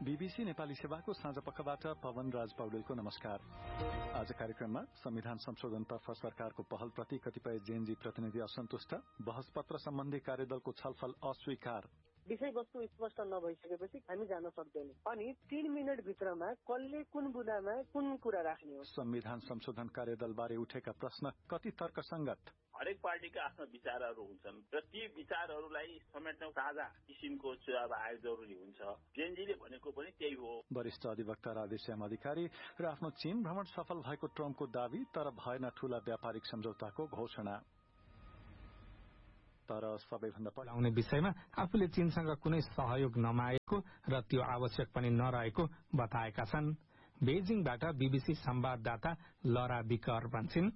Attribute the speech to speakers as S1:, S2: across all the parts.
S1: BBC Nepali सेवाको साँझपखबाट पवन राज पौडेलको नमस्कार। आज कार्यक्रममा संविधान संशोधनतर्फ सरकारको पहलप्रति कतिपय जेएनजी प्रतिनिधि असन्तुष्ट, बहसपत्र सम्बन्धी कार्यदलको छलफल अस्वीकार,
S2: विषयवस्तु स्पष्ट नभइसकेपछि हामी जान सक्दैनौँ अनि 3 मिनट भित्रमा कसले कुन बुदामा कुन कुरा राख्ने हो।
S1: संविधान संशोधन कार्यदलबारे उठेका प्रश्न कति तर्कसंगत।
S3: हरेक पार्टीका आफ्ना विचारहरू हुन्छन् र ती विचारहरूलाई समेट्न साझा किसिमको चुनाव आयोग जरुरी हुन्छ। जेएनजीले भनेको पनि त्यही हो।
S1: वरिष्ठ अधिवक्ता राधेश्याम अधिकारी र आफ्नो चीन भ्रमण सफल भएको ट्रम्पको दावी, तर भएन ठूला व्यापारिक सम्झौताको घोषणा। तर सबैभन्दा
S4: पढाउने विषयमा आफूले चीनसँग कुनै सहयोग नमागेको र त्यो आवश्यक पनि नरहेको बताएका छन्। बेजिङबाट बीबीसी संवाददाता लरा बिकर भन्छन्,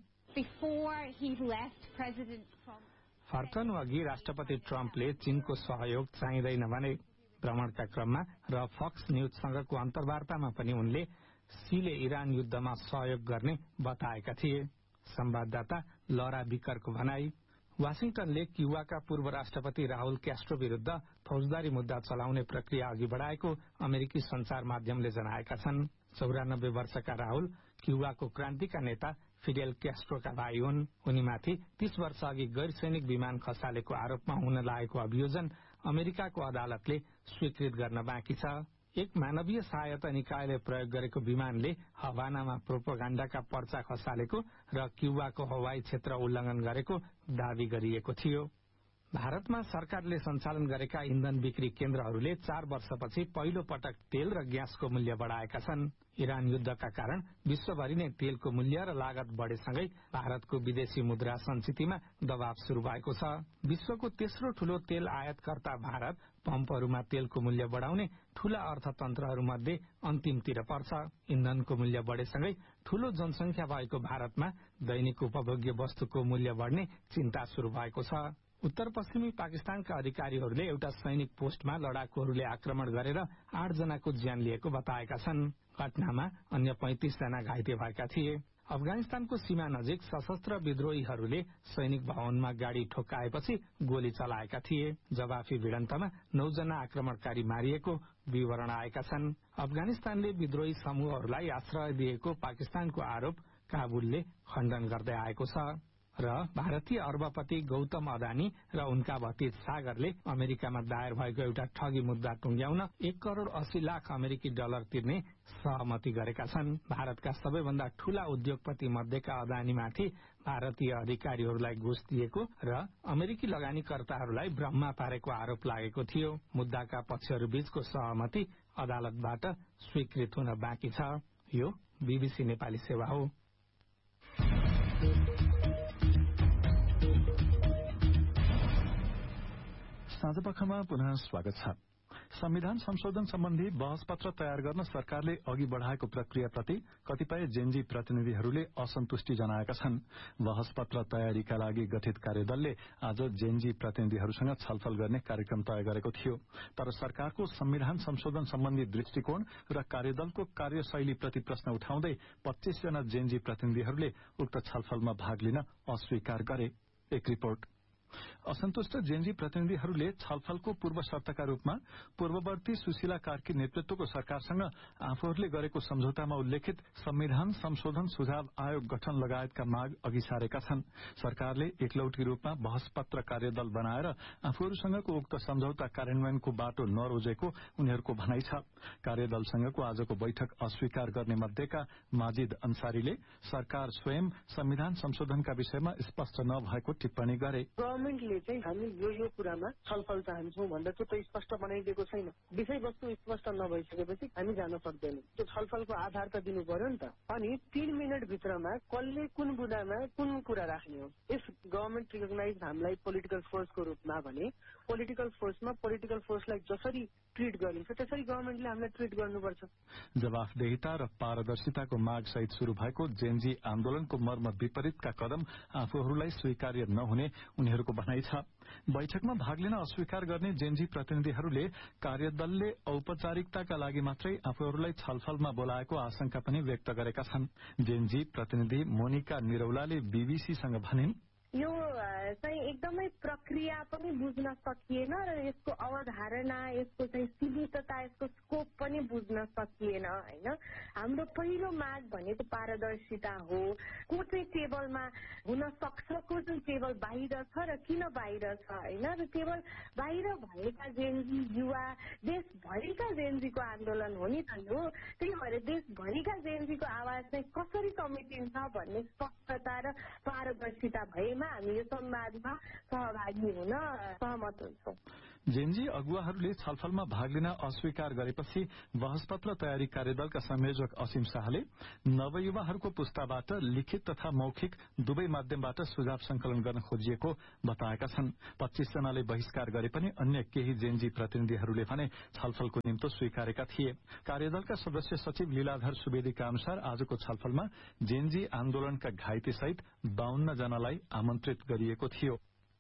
S4: फर्कनु अघि राष्ट्रपति ट्रम्पले चीनको सहयोग चाहिँदैन भने भ्रमणका क्रममा र फक्स न्यूजसँगको अन्तर्वार्तामा पनि उनले सीले इरान युद्धमा सहयोग गर्ने बताएका थिए। संवाददाता लरा बिकरको भनाई, वाशिंटनले क्युबाका पूर्व राष्ट्रपति राहुल क्यास्ट्रो विरूद्ध फौजदारी मुद्दा चलाउने प्रक्रिया अघि बढ़ाएको अमेरिकी संचार माध्यमले जनाएका छन्। 94 वर्षका राहुल क्युबाको क्रान्तिका नेता फिडेल क्यास्ट्रोका भाइ हुन्। उनीमाथि 30 वर्ष अघि गैर सैनिक विमान खसालेको आरोपमा हुन लागेको अभियोजन अमेरिकाको अदालतले स्वीकृत गर्न बाँकी छ। एक मानवीय सहायता निकायले प्रयोग गरेको विमानले हवानामा प्रोपोगण्डाका पर्चा खसालेको र क्युबाको हवाई क्षेत्र उल्लंघन गरेको दावी गरिएको थियो। भारतमा सरकारले सञ्चालन गरेका इन्धन बिक्री केन्द्रहरूले 4 वर्षपछि पहिलो पटक तेल र ग्यासको मूल्य बढ़ाएका छन्। इरान युद्धका कारण विश्वभरि नै तेलको मूल्य र लागत बढ़ेसँगै भारतको विदेशी मुद्रा संचितिमा दबाव शुरू भएको छ। विश्वको तेस्रो ठूलो तेल आयातकर्ता भारत पम्पहरूमा तेलको मूल्य बढ़ाउने ठूला अर्थतन्त्रहरूमध्ये अन्तिमतिर पर्छ। इन्धनको मूल्य बढ़ेसँगै ठूलो जनसंख्या भएको भारतमा दैनिक उपभोग्य वस्तुको मूल्य बढ़ने चिन्ता शुरू भएको छ। उत्तर पश्चिमी पाकिस्तानका अधिकारीहरूले एउटा सैनिक पोस्टमा लडाकुहरूले आक्रमण गरेर 8 जनाको ज्यान लिएको बताएका छन्। घटनामा अन्य 35 जना घाइते भएका थिए। अफगानिस्तानको सीमा नजिक सशस्त्र विद्रोहीहरूले सैनिक भवनमा गाड़ी ठोक्काएपछि गोली चलाएका थिए। जवाफी भिडन्तमा 9 जना आक्रमणकारी मारिएको विवरण आएका छन्। अफगानिस्तानले विद्रोही समूहहरूलाई आश्रय दिएको पाकिस्तानको आरोप काबुलले खण्डन गर्दै आएको छ। र भारतीय अर्बपति गौतम अदानी र उनका भतिज सागरले अमेरिकामा दायर भएको एउटा ठगी मुद्दा टुंग्याउन 1 करोड़ 80 लाख अमेरिकी डलर तिर्ने सहमति गरेका छन्। भारतका सबैभन्दा ठूला उद्योगपति मध्येका अदानीमाथि भारतीय अधिकारीहरूलाई घुस दिएको र अमेरिकी लगानीकर्ताहरूलाई भ्रममा पारेको आरोप लागेको थियो। मुद्दाका पक्षहरू बीचको सहमति अदालतबाट स्वीकृत हुन बाँकी छ। यो बीबीसी नेपाली सेवा हो।
S1: साँझपखमा पुनः स्वागत छ। संविधान संशोधन सम्बन्धी बहसपत्र तयार गर्न सरकारले अघि बढ़ाएको प्रक्रियाप्रति कतिपय जेएनजी प्रतिनिधिहरूले असन्तुष्टि जनाएका छन्। बहसपत्र तयारीका लागि गठित कार्यदलले आज जेएनजी प्रतिनिधिहरूसँग छलफल गर्ने कार्यक्रम तय गरेको थियो। तर सरकारको संविधान संशोधन सम्बन्धी दृष्टिकोण र कार्यदलको कार्यशैलीप्रति प्रश्न उठाउँदै 25 जना जेएनजी प्रतिनिधिहरूले उक्त छलफलमा भाग लिन अस्वीकार गरे। एक रिपोर्ट। असन्तुष्ट जेएनजी प्रतिनिधिहरूले छलफलको पूर्व शर्तका रूपमा पूर्ववर्ती सुशीला कार्की नेतृत्वको सरकारसँग आफूहरूले गरेको सम्झौतामा उल्लेखित संविधान संशोधन सुझाव आयोग गठन लगायतका माग अघि सारेका छन्। सरकारले एकलौटी रूपमा बहसपत्र कार्यदल बनाएर आफूहरूसँगको उक्त सम्झौता कार्यान्वयनको बाटो नरोजेको उनीहरूको भनाइ छ। कार्यदलसँगको आजको बैठक अस्वीकार गर्ने मध्येका माजिद अन्सारीले सरकार स्वयं संविधान संशोधनका विषयमा स्पष्ट नभएको टिप्पणी गरे।
S2: गभर्मेन्टले चाहिँ हामी यो कुरामा छलफल चाहन्छौँ भन्दा त्यो त स्पष्ट बनाइदिएको छैन। विषयवस्तु स्पष्ट नभइसकेपछि हामी जान सक्दैनौँ। त्यो छलफलको आधार त दिनु पर्यो नि त। अनि 3 मिनट भित्रमा कसले कुन बुदामा कुन कुरा राख्ने हो। इफ गभर्मेन्ट रिकग्नाइज हामीलाई पोलिटिकल फोर्सको रूपमा भने पोलिटिकल फोर्समा पोलिटिकल फोर्सलाई जसरी ट्रिट गरिन्छ त्यसरी गभर्मेन्टले हामीलाई ट्रिट गर्नुपर्छ।
S1: जवाफदेहिता र पारदर्शिताको माग सहित शुरू भएको जेएनजी आन्दोलनको मर्म विपरीतका कदम आफूहरूलाई स्वीकार्य नहुने उनीहरूको भनाइ छ। बैठकमा भाग लिन अस्वीकार गर्ने जेएनजी प्रतिनिधिहरूले कार्यदलले औपचारिकताका लागि मात्रै आफूहरूलाई छलफलमा बोलाएको आशंका पनि व्यक्त गरेका छन्। जेएनजी प्रतिनिधि मोनिका निरौलाले बीबीसीसँग भनिन्,
S5: यो चाहिँ एकदमै प्रक्रिया पनि बुझ्न सकिएन र यसको अवधारणा, यसको चाहिँ सीमितता, यसको स्कोप पनि बुझ्न सकिएन होइन। हाम्रो पहिलो माग भनेको पारदर्शिता हो। को चाहिँ टेबलमा हुन सक्छ, को चाहिँ टेबल बाहिर छ र किन बाहिर छ होइन। र टेबल बाहिर भएका जेनजी युवा देशभरिका जेनजीको आन्दोलन हो नि त यो। त्यही भएर देशभरिका जेनजीको आवाज चाहिँ कसरी समेटिन्छ भन्ने स्पष्टता र पारदर्शिता भएमा हामी यो संवादमा सहभागी हुन सहमत हुन्छौँ।
S1: जेनजी अगुवाहरूले छलफलमा भाग लिन अस्वीकार गरेपछि बहसपत्र तयारी कार्यदलका संयोजक असीम शाहले नवयुवाहरूको पुस्ताबाट लिखित तथा मौखिक दुवै माध्यमबाट सुझाव संकलन गर्न खोजिएको बताएका छन्। 25 जनाले बहिष्कार गरे पनि अन्य केही जेनजी प्रतिनिधिहरूले भने छलफलको निम्तो स्वीकारेका थिए। कार्यदलका सदस्य सचिव लीलाधर सुवेदीका अनुसार आजको छलफलमा जेनजी आन्दोलनका घाइतेसहित 52 जनालाई आमन्त्रित गरिएको थियो।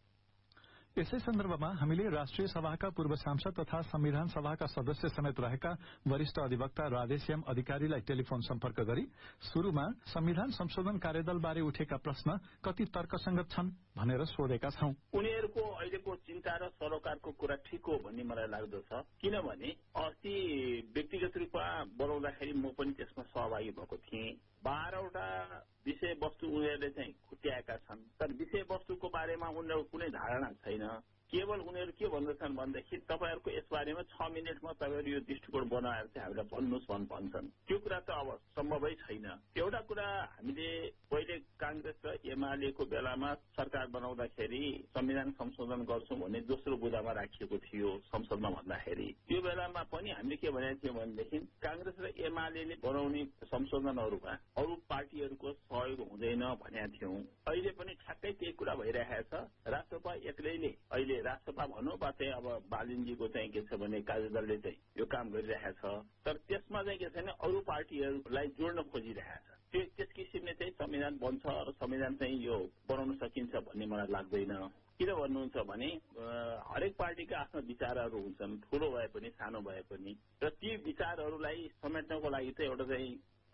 S1: यसै सन्दर्भमा हामीले राष्ट्रिय सभाका पूर्व सांसद तथा संविधान सभाका सदस्य समेत रहेका वरिष्ठ अधिवक्ता राधेश्याम अधिकारीलाई टेलिफोन सम्पर्क गरी शुरूमा संविधान संशोधन कार्यदलबारे उठेका प्रश्न कति तर्कसंगत छन् भनेर सोधेका छौं।
S3: उनीहरूको अहिलेको चिन्ता र सरोकारको कुरा ठिक हो भन्ने मलाई लाग्दछ। किनभने अस्ति व्यक्तिगत रूपमा बनाउँदाखेरि म पनि त्यसमा सहभागी भएको थिएँ। 12वटा विषयवस्तु उनीहरूले चाहिँ खुट्याएका छन्, तर विषयवस्तुको बारेमा उनीहरूको कुनै धारणा छैन। केवल उनीहरू के भन्दछन् भनेदेखि तपाईँहरूको यसबारेमा 6 मिनटमा तपाईँहरू यो दृष्टिकोण बनाएर चाहिँ हामीलाई भन्नुहोस् भन्छन्। त्यो कुरा त अब सम्भवै छैन। एउटा कुरा हामीले पहिले कांग्रेस र एमालेको बेलामा सरकार बनाउँदाखेरि संविधान संशोधन गर्छौं भन्ने दोस्रो बुँदामा राखिएको थियो संसदमा भन्दाखेरि। त्यो बेलामा पनि हामीले के भनेको थियौँ भनेदेखि कांग्रेस र एमाले बनाउने संशोधनहरूमा अरू पार्टीहरूको सहयोग हुँदैन भनेका थियौं। अहिले पनि ठ्याक्कै त्यही कुरा भइरहेको छ। राष्ट्रसभा एक्लैले अहिले राष्ट्रसभा भनौँ वा चाहिँ अब बालिनजीको चाहिँ के छ भने कार्यदलले चाहिँ यो काम गरिरहेको छ। तर त्यसमा चाहिँ के छैन, अरू पार्टीहरूलाई जोड्न खोजिरहेको छ। त्यस किसिमले चाहिँ संविधान बन्छ र संविधान चाहिँ यो बनाउन सकिन्छ भन्ने मलाई लाग्दैन। किन भन्नुहुन्छ भने हरेक पार्टीका आफ्ना विचारहरू हुन्छन्, ठूलो भए पनि सानो भए पनि, र ती विचारहरूलाई समेट्नको लागि चाहिँ एउटा चाहिँ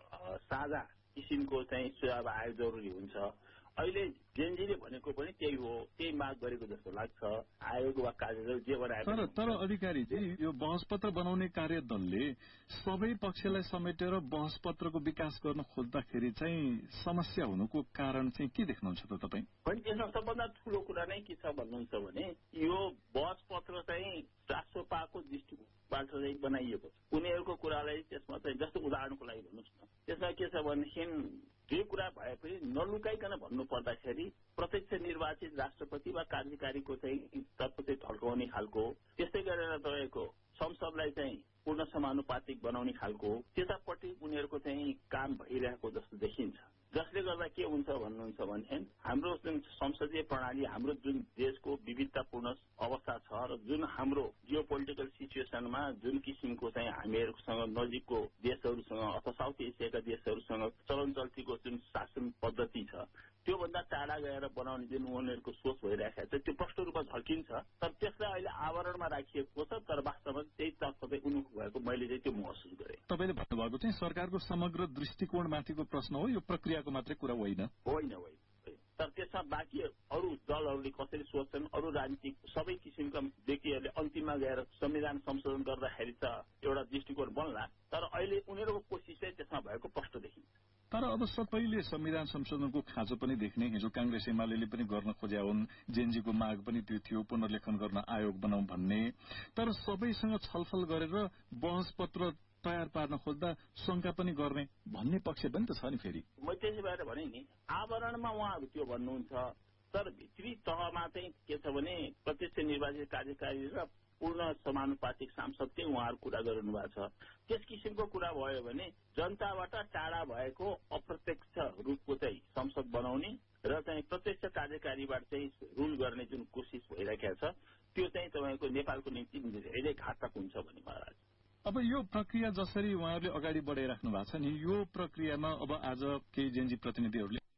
S3: साझा किसिमको चाहिँ सुझाव आयोग जरुरी हुन्छ। अहिले जेनजीले भनेको पनि त्यही हो, त्यही माग गरेको जस्तो लाग्छ। आयोग वा कार्यदल जे बनाए
S6: तर अधिकारीजी यो बहसपत्र बनाउने कार्यदलले सबै पक्षलाई समेटेर बहसपत्रको विकास गर्न खोज्दाखेरि चाहिँ समस्या हुनुको कारण चाहिँ के देख्नुहुन्छ त तपाईँ?
S3: पनि त्यसमा सबभन्दा ठूलो कुरा नै के छ भन्नुहुन्छ भने यो बहसपत्र चाहिँ राष्ट्रसभाको दृष्टिकोणबाट चाहिँ बनाइएको छ। उनीहरूको कुरालाई त्यसमा चाहिँ जस्तो उदाहरणको लागि भन्नुहोस् न, त्यसमा के छ भनेदेखि जे कुरा भए पनि नलुकाइकन भन्नु पर्दाखेरि प्रत्यक्ष निर्वाचित राष्ट्रपति वा कार्यकारीको चाहिँ तत्त्व चाहिँ ढल्काउने खालको, त्यस्तै गरेर तपाईँको संसदलाई चाहिँ पूर्ण समानुपातिक बनाउने खालको त्यतापट्टि उनीहरूको चाहिँ काम भइरहेको जस्तो देखिन्छ। जसले गर्दा के हुन्छ भन्नुहुन्छ भने हाम्रो जुन संसदीय प्रणाली, हाम्रो जुन देशको विविधतापूर्ण अवस्था छ र जुन हाम्रो जियो पोलिटिकल सिचुएसनमा जुन किसिमको चाहिँ हामीहरूसँग नजिकको देशहरूसँग अथवा साउथ एसियाका देशहरूसँग चलन चल्तीको जुन शासन पद्धति छ त्योभन्दा टाढा गएर बनाउने जुन उनीहरूको सोच भइरहेको छ त्यो प्रष्ट रूपमा झल्किन्छ। तर त्यसलाई अहिले आवरणमा राखिएको छ, तर वास्तवमा त्यही तर्फ चाहिँ उन्मुख भएको मैले चाहिँ त्यो महसुस गरेँ।
S6: तपाईँले भन्नुभएको चाहिँ सरकारको समग्र दृष्टिकोणमाथिको प्रश्न हो, यो प्रक्रियाको मात्रै कुरा होइन।
S3: तर त्यसमा बाँकी अरू दलहरूले कसरी सोच्छन्, अरू राजनीतिक सबै किसिमका व्यक्तिहरूले अन्तिममा गएर संविधान संशोधन गर्दाखेरि त एउटा दृष्टिकोण बन्ला, तर अहिले उनीहरूको कोसिस चाहिँ त्यसमा भएको प्रष्ट देखिन्छ।
S6: तर अब सबैले संविधान संशोधनको खाँचो पनि देख्ने, हिजो कांग्रेस एमाले पनि गर्न खोज्या हुन्, जेनजीको माग पनि त्यो थियो पुनर्लेखन गर्न आयोग बनाऊ भन्ने। तर सबैसँग छलफल गरेर बहसपत्र तयार पार्न खोज्दा शंका पनि गर्ने भन्ने पक्ष पनि त छ नि। फेरि
S3: म त्यसै भएर भने नि आवरणमा उहाँहरू त्यो भन्नुहुन्छ, तर भित्री तहमा चाहिँ के छ भने प्रत्यक्ष निर्वाचित कार्यकारी र पूर्ण समानुपातिक सांसदकै उहाँहरू कुरा गर्नु भएको छ। त्यस किसिमको कुरा भयो भने जनताबाट टाढा भएको अप्रत्यक्ष रूपको चाहिँ संसद बनाउने र चाहिँ प्रत्यक्ष कार्यकारीबाट चाहिँ रुल गर्ने जुन कोसिस भइरहेको छ त्यो चाहिँ तपाईँको नेपालको निम्ति धेरै घातक हुन्छ भन्ने मलाई लाग्छ।
S6: अब यो प्रक्रिया जसरी उहाँहरूले अगाडि बढाइराख्नु भएको छ नि, यो प्रक्रियामा अब आज केही जेनजी प्रतिनिधिहरूले